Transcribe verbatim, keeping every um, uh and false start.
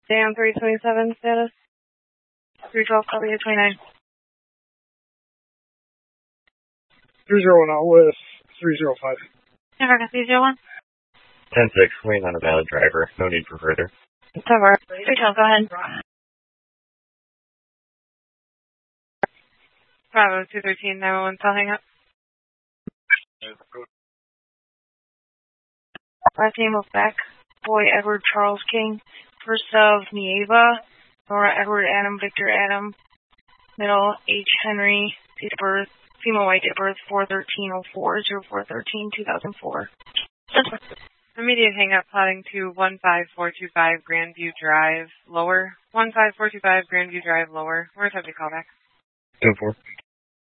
Dan three twenty-seven status. three twelve, copy eight twenty-nine. three zero one out with three zero five. Never three zero one. ten six, waiting on a valid driver. No need for further. Cover. three twelve, go ahead. Bravo two thirteen, nine one one, call hang up. Last name of Beck, boy Edward Charles King, first of Nieva, Nora Edward Adam Victor Adam, middle H Henry, date of birth, female white, date of birth four thirteen oh four, zero four thirteen, two thousand four. Immediate hang up plotting to one five four two five Grandview Drive, lower. one five four two five Grandview Drive, lower. Where's happy callback? ten four.